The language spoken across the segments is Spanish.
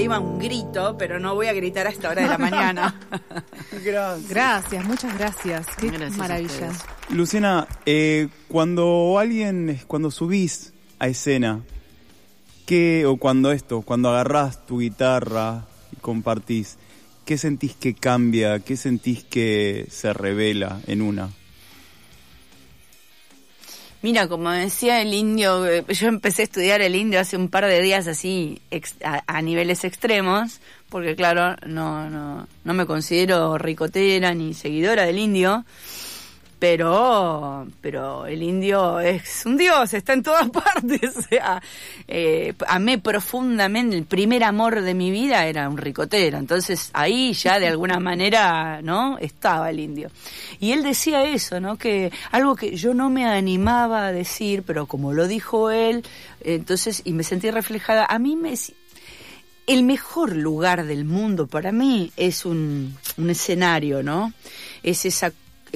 encima un grito, pero no voy a gritar a esta hora de la mañana. Gracias, muchas gracias. Qué maravilla. Luciana, cuando subís a escena, cuando agarrás tu guitarra y compartís, ¿qué sentís que cambia? ¿Qué sentís que se revela en una? Mira, como decía el indio, yo empecé a estudiar el indio hace un par de días así a niveles extremos, porque claro, no me considero ricotera ni seguidora del indio, pero el indio es un dios, está en todas partes. O sea, amé profundamente, el primer amor de mi vida era un ricotero, entonces ahí ya de alguna manera, ¿no?, estaba el indio. Y él decía eso, ¿no?, que algo que yo no me animaba a decir, pero como lo dijo él, entonces, y me sentí reflejada, el mejor lugar del mundo para mí es un escenario, ¿no? Es esa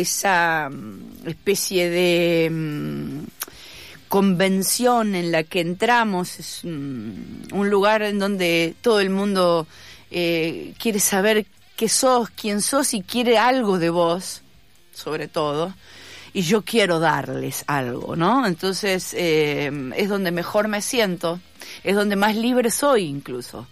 especie de convención en la que entramos, es un lugar en donde todo el mundo quiere saber quién sos y quiere algo de vos, sobre todo, y yo quiero darles algo, ¿no? Entonces es donde mejor me siento, es donde más libre soy incluso.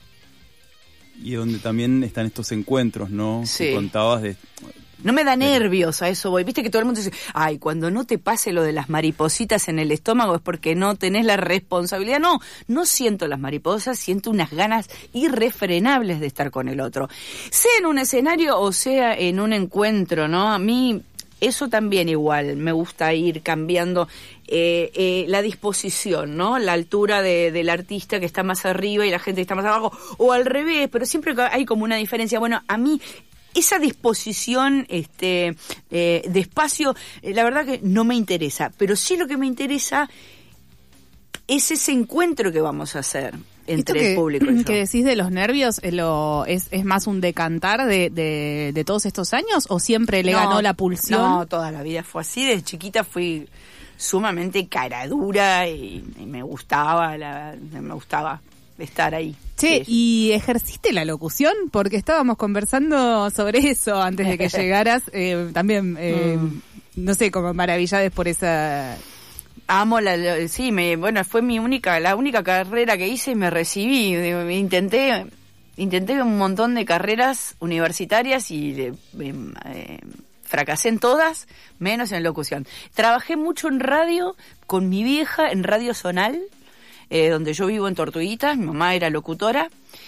Y donde también están estos encuentros, ¿no? Sí. Que contabas de... No me da nervios, a eso voy. Viste que todo el mundo dice, ay, cuando no te pase lo de las maripositas en el estómago es porque no tenés la responsabilidad. No siento las mariposas, siento unas ganas irrefrenables de estar con el otro. Sea en un escenario o sea en un encuentro, ¿no? A mí eso también igual, me gusta ir cambiando la disposición, ¿no? La altura del artista que está más arriba y la gente que está más abajo, o al revés, pero siempre hay como una diferencia. Bueno, a mí esa disposición de espacio, la verdad que no me interesa, pero sí lo que me interesa es ese encuentro que vamos a hacer entre el público y yo. ¿Qué decís de los nervios? ¿Es más un decantar de todos estos años o siempre le ganó la pulsión? No, toda la vida fue así. Desde chiquita fui sumamente caradura y me gustaba estar ahí. Che, ¿y ejerciste la locución? Porque estábamos conversando sobre eso antes de que llegaras. También, no sé, como maravillades por esa... Amo bueno, fue la única carrera que hice y me recibí. Intenté un montón de carreras universitarias y fracasé en todas, menos en locución. Trabajé mucho en radio con mi vieja, en Radio Zonal, donde yo vivo en Tortuguitas. Mi mamá era locutora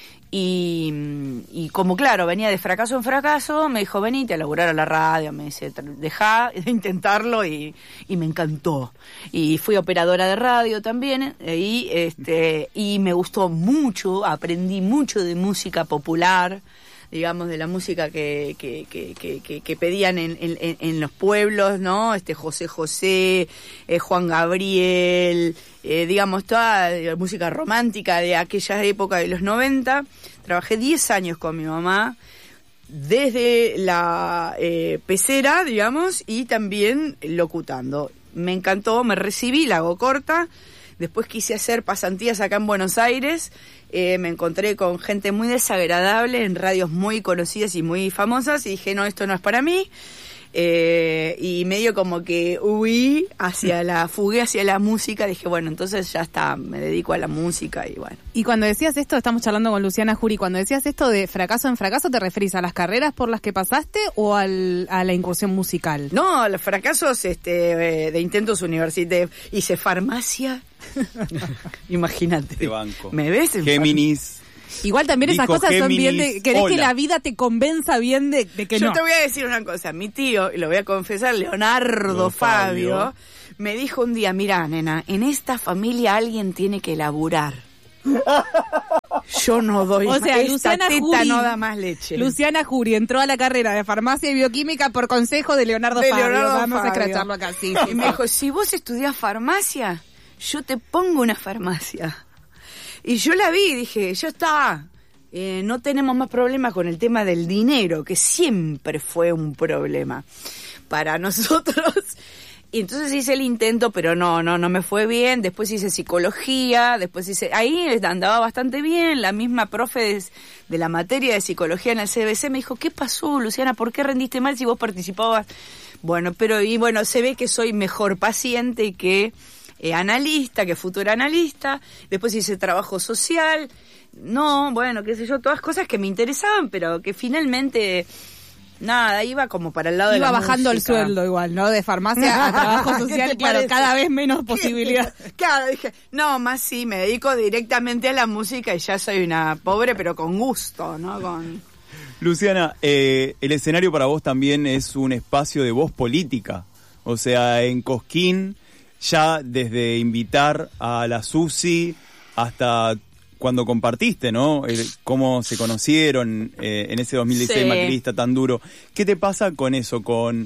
y como claro, venía de fracaso en fracaso, me dijo, venite a laburar a la radio, me dice, dejá de intentarlo y me encantó. Y fui operadora de radio también y me gustó mucho, aprendí mucho de música popular, digamos, de la música que pedían en los pueblos, ¿no? José José, Juan Gabriel, digamos, toda la música romántica de aquella época de los 90. Trabajé 10 años con mi mamá, desde la pecera, digamos, y también locutando. Me encantó, me recibí, la hago corta. Después quise hacer pasantías acá en Buenos Aires. Me encontré con gente muy desagradable en radios muy conocidas y muy famosas y dije, no, esto no es para mí. Y medio como que fugué hacia la música. Dije, bueno, entonces ya está, me dedico a la música y bueno. Y cuando decías esto, estamos charlando con Luciana Jury, cuando decías esto de fracaso en fracaso, ¿te referís a las carreras por las que pasaste o a la incursión musical? No, a los fracasos de intentos universitarios. Hice farmacia. Imagínate. Te banco. ¿Me ves? Géminis. Igual también esas cosas Géminis, son bien de... Querés que la vida te convenza bien de que Yo no. te voy a decir una cosa. Mi tío, y lo voy a confesar, Leonardo Fabio, me dijo un día, mirá, nena, en esta familia alguien tiene que laburar. Yo no doy más. O sea, Luciana Jury, no da más leche. Luciana Jury entró a la carrera de farmacia y bioquímica por consejo de Leonardo Fabio. Vamos a escracharlo acá, sí. Y me dijo, si vos estudiás farmacia, yo te pongo una farmacia. Y yo la vi y dije, ya está, no tenemos más problemas con el tema del dinero, que siempre fue un problema para nosotros. Y entonces hice el intento, pero no me fue bien. Después hice psicología, ahí andaba bastante bien. La misma profe de la materia de psicología en el CBC me dijo, ¿qué pasó, Luciana? ¿Por qué rendiste mal si vos participabas? Bueno, se ve que soy mejor paciente que analista, que futura analista. Después hice trabajo social. Qué sé yo, todas cosas que me interesaban, pero que finalmente... Nada, iba como para el lado de la música. Iba bajando el sueldo igual, ¿no? De farmacia a trabajo social, claro, cada vez menos posibilidad. Claro, dije, más sí, me dedico directamente a la música y ya soy una pobre, pero con gusto, ¿no? Luciana, el escenario para vos también es un espacio de voz política. O sea, en Cosquín, ya desde invitar a la Susi hasta... cuando compartiste, ¿no? Cómo se conocieron en ese 2016 macrista tan duro. ¿Qué te pasa con eso? Con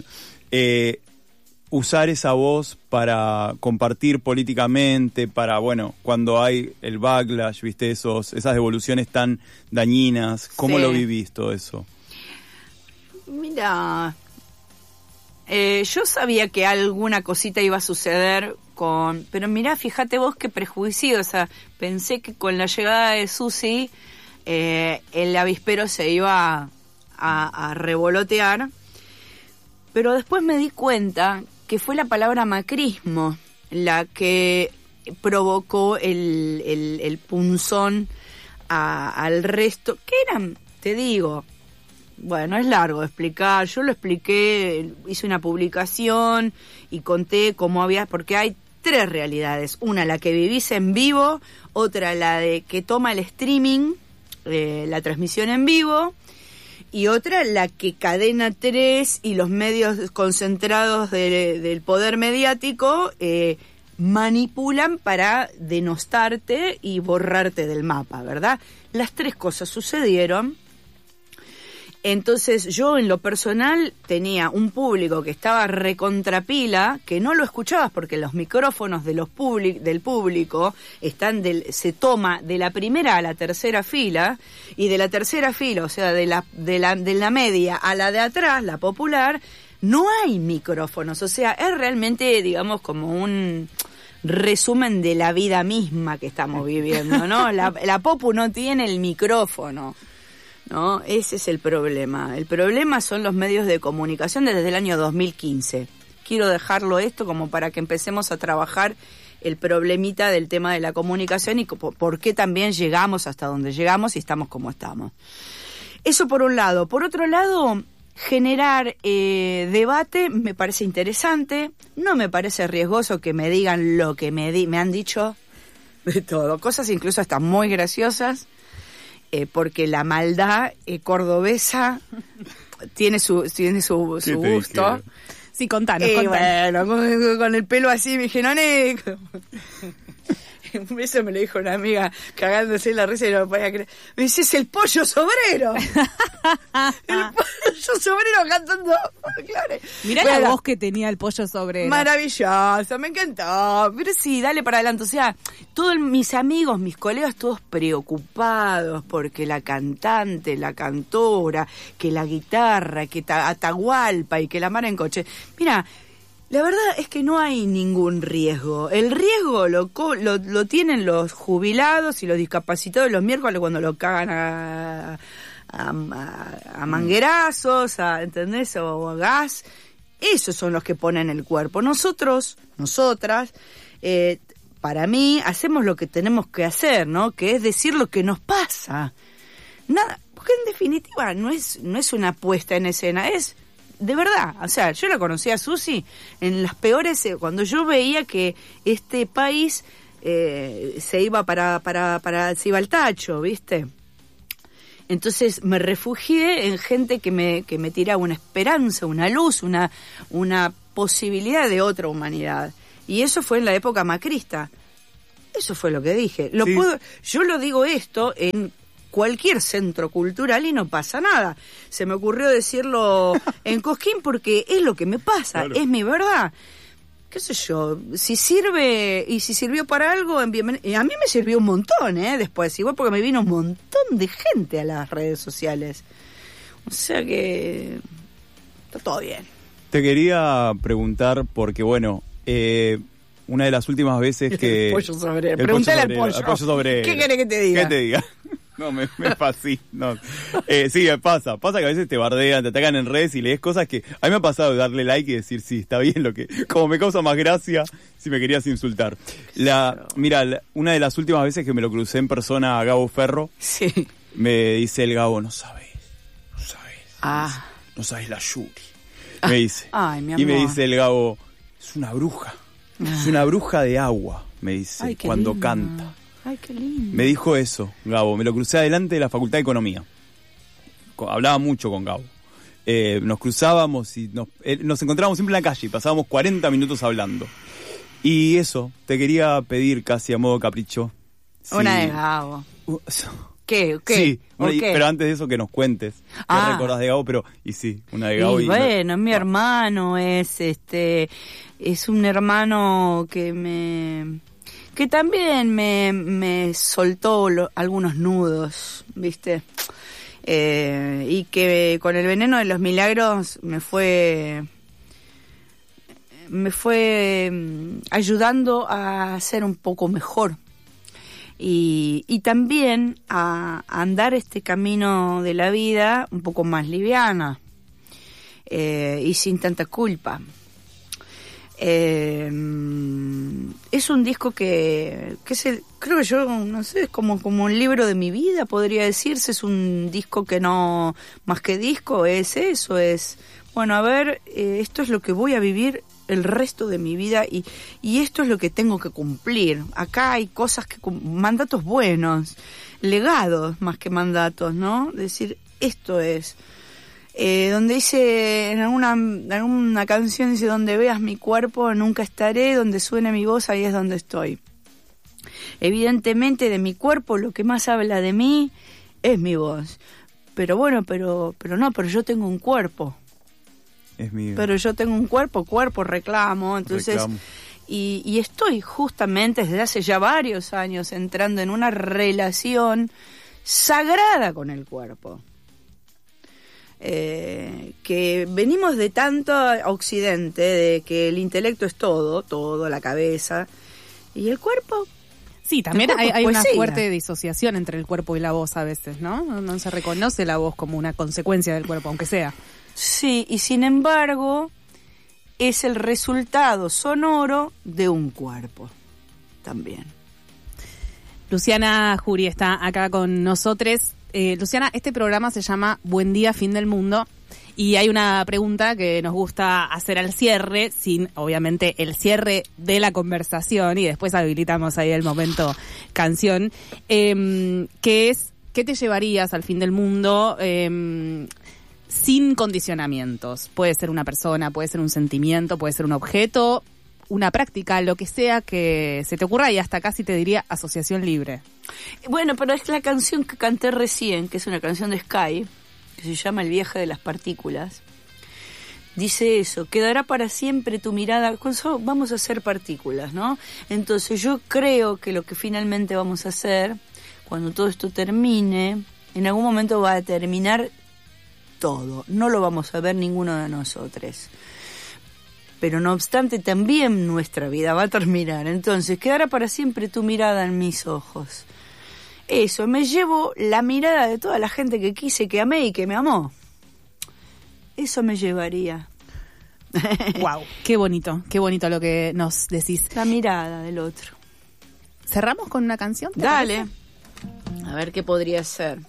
usar esa voz para compartir políticamente, para, cuando hay el backlash, ¿viste? Esas devoluciones tan dañinas. ¿Cómo lo vivís todo eso? Mira, yo sabía que alguna cosita iba a suceder pero mirá, fíjate vos qué prejuicio, o sea, pensé que con la llegada de Susi el avispero se iba a revolotear, pero después me di cuenta que fue la palabra macrismo la que provocó el punzón al resto, que eran, te digo, es largo de explicar, yo lo expliqué, hice una publicación y conté cómo porque hay 3 realidades, una la que vivís en vivo, otra la de que toma el streaming, la transmisión en vivo, y otra la que Cadena 3 y los medios concentrados del poder mediático manipulan para denostarte y borrarte del mapa, ¿verdad? Las 3 cosas sucedieron. Entonces yo en lo personal tenía un público que estaba recontrapila, que no lo escuchabas porque los micrófonos del público se toma de la primera a la tercera fila, y de la tercera fila, o sea, de la media a la de atrás, la popular, no hay micrófonos, o sea, es realmente, digamos, como un resumen de la vida misma que estamos viviendo, ¿no? La popu no tiene el micrófono, ¿no? Ese es el problema. El problema son los medios de comunicación desde el año 2015. Quiero dejarlo esto como para que empecemos a trabajar el problemita del tema de la comunicación y por qué también llegamos hasta donde llegamos y estamos como estamos. Eso por un lado. Por otro lado, generar debate me parece interesante. No me parece riesgoso que me digan lo que me han dicho de todo. Cosas incluso hasta muy graciosas. Porque la maldad cordobesa tiene su gusto. Sí, contanos. Bueno, con el pelo así me dije, eso me lo dijo una amiga cagándose la risa y no lo podía creer. Me dice, es el pollo sobrero. El pollo sobrero cantando folclore. Mirá la voz que tenía el pollo sobrero. Maravilloso, me encantó. Pero sí, dale para adelante. O sea, todos mis amigos, mis colegas, todos preocupados porque la cantante, la cantora, que la guitarra, que Atahualpa y que la mar en coche. Mira, la verdad es que no hay ningún riesgo. El riesgo lo tienen los jubilados y los discapacitados los miércoles cuando lo cagan a manguerazos, ¿entendés? O a gas. Esos son los que ponen el cuerpo. Nosotras, para mí, hacemos lo que tenemos que hacer, ¿no? Que es decir lo que nos pasa. Nada, porque en definitiva no es una puesta en escena, es... De verdad, o sea, yo la conocí a Susi en las peores, cuando yo veía que este país se iba se iba al tacho, ¿viste? Entonces me refugié en gente que me tiraba una esperanza, una luz, una posibilidad de otra humanidad. Y eso fue en la época macrista. Eso fue lo que dije. Sí. Yo lo digo esto en cualquier centro cultural y no pasa nada. Se me ocurrió decirlo en Cosquín porque es lo que me pasa, claro. Es mi verdad. Qué sé yo, si sirvió para algo, a mí me sirvió un montón, después, igual porque me vino un montón de gente a las redes sociales. O sea que está todo bien. Te quería preguntar, porque bueno, una de las últimas veces que... El pollo sobrero. Pregúntale al pollo. El pollo sobrero. ¿Qué querés que te diga? ¿Qué te diga? No, me fascina. No. Sí, pasa que a veces te bardean, te atacan en redes y lees cosas que... A mí me ha pasado de darle like y decir, sí, está bien lo que... Como me causa más gracia si me querías insultar. Mira, una de las últimas veces que me lo crucé en persona a Gabo Ferro, sí, me dice el Gabo, no sabes. No sabes la Yuri. Me dice. Ay, mi amor. Y me dice el Gabo, es una bruja. Es una bruja de agua, me dice, ay, cuando lindo. canta. Ay, qué lindo. Me dijo eso, Gabo. Me lo crucé adelante de la Facultad de Economía. Hablaba mucho con Gabo. Nos cruzábamos y nos encontrábamos siempre en la calle y pasábamos 40 minutos hablando. Y eso, te quería pedir casi a modo capricho. Una de Gabo. ¿Qué? Sí, ¿Okay? pero antes de eso que nos cuentes. ¿Qué recordás de Gabo? Pero, y sí, una de Gabo. Y bueno, mi hermano es un hermano que también me soltó algunos nudos, ¿viste? Y que con el veneno de los milagros me fue ayudando a ser un poco mejor. Y también a andar este camino de la vida un poco más liviana y sin tanta culpa. Es un disco que creo que yo, no sé, es como un libro de mi vida, podría decirse. Es un disco que no, más que disco, es eso, bueno, a ver, esto es lo que voy a vivir el resto de mi vida y esto es lo que tengo que cumplir. Acá hay cosas mandatos buenos, legados más que mandatos, ¿no? Decir, esto es. Donde dice, en alguna canción dice, donde veas mi cuerpo nunca estaré, donde suene mi voz ahí es donde estoy. Evidentemente de mi cuerpo lo que más habla de mí es mi voz. Pero bueno, pero yo tengo un cuerpo. Es mío. Pero yo tengo un cuerpo reclamo, entonces... Y estoy justamente desde hace ya varios años entrando en una relación sagrada con el cuerpo. Que venimos de tanto occidente, de que el intelecto es todo, la cabeza, y el cuerpo... Sí, también hay una fuerte disociación entre el cuerpo y la voz a veces, ¿no? No se reconoce la voz como una consecuencia del cuerpo, aunque sea. Sí, y sin embargo es el resultado sonoro de un cuerpo también. Luciana Jury está acá con nosotros. Luciana, este programa se llama Buen Día, Fin del Mundo, y hay una pregunta que nos gusta hacer al cierre, sin obviamente el cierre de la conversación, y después habilitamos ahí el momento canción, que es, ¿qué te llevarías al fin del mundo sin condicionamientos? Puede ser una persona, puede ser un sentimiento, puede ser un objeto, una práctica, lo que sea que se te ocurra, y hasta casi te diría asociación libre. Bueno, pero es la canción que canté recién, que es una canción de Sky, que se llama El viaje de las partículas. Dice eso, quedará para siempre tu mirada, con eso vamos a ser partículas, ¿no? Entonces yo creo que lo que finalmente vamos a hacer, cuando todo esto termine, en algún momento va a terminar todo, no lo vamos a ver ninguno de nosotros. Pero no obstante también nuestra vida va a terminar, entonces quedará para siempre tu mirada en mis ojos. Eso, me llevo la mirada de toda la gente que quise, que amé y que me amó. Eso me llevaría. Wow, qué bonito lo que nos decís. La mirada del otro. ¿Cerramos con una canción? Dale. A ver qué podría ser.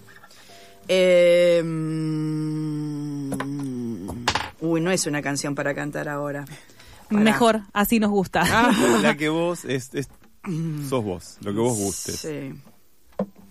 Uy, no es una canción para cantar ahora. Mejor, así nos gusta. La que vos sos vos, lo que vos gustes. Sí.